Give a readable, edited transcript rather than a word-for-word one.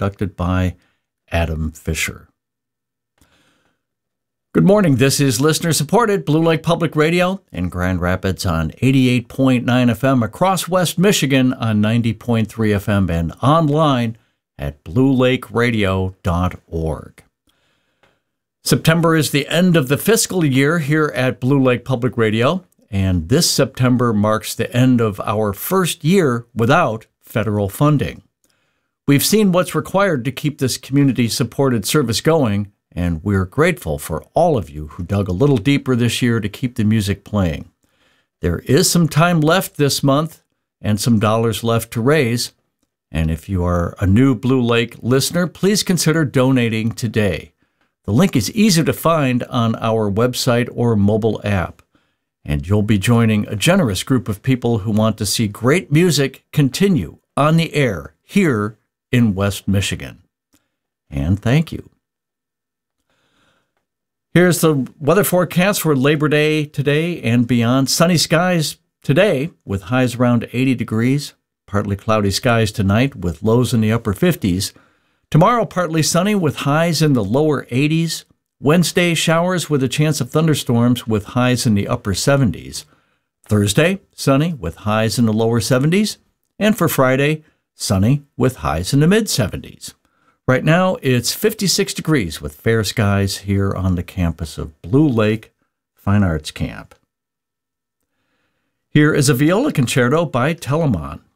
conducted by Adam Fisher. Good morning. This is listener-supported Blue Lake Public Radio in Grand Rapids on 88.9 FM, across West Michigan on 90.3 FM, and online at bluelakeradio.org. September is the end of the fiscal year here at Blue Lake Public Radio, and this September marks the end of our first year without federal funding. We've seen what's required to keep this community-supported service going, and we're grateful for all of you who dug a little deeper this year to keep the music playing. There is some time left this month and some dollars left to raise, and if you are a new Blue Lake listener, please consider donating today. The link is easy to find on our website or mobile app, and you'll be joining a generous group of people who want to see great music continue on the air here in West Michigan. And thank you. Here's the weather forecast for Labor Day today and beyond. Sunny skies today with highs around 80 degrees. Partly cloudy skies tonight with lows in the upper 50s. Tomorrow, partly sunny with highs in the lower 80s. Wednesday, showers with a chance of thunderstorms with highs in the upper 70s. Thursday, sunny with highs in the lower 70s. And for Friday, sunny with highs in the mid-70s. Right now, it's 56 degrees with fair skies here on the campus of Blue Lake Fine Arts Camp. Here is a viola concerto by Telemann.